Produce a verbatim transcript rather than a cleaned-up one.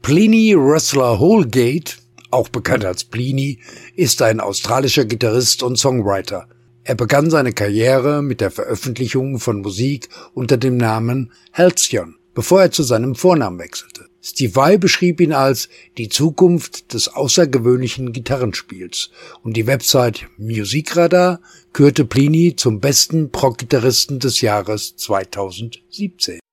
Pliny Russell Holgate, auch bekannt als Pliny, ist ein australischer Gitarrist und Songwriter. Er begann seine Karriere mit der Veröffentlichung von Musik unter dem Namen Halcyon, bevor er zu seinem Vornamen wechselte. Steve Vai beschrieb ihn als die Zukunft des außergewöhnlichen Gitarrenspiels und die Website Musikradar kürte Pliny zum besten Prog-Gitarristen des Jahres zweitausendsiebzehn.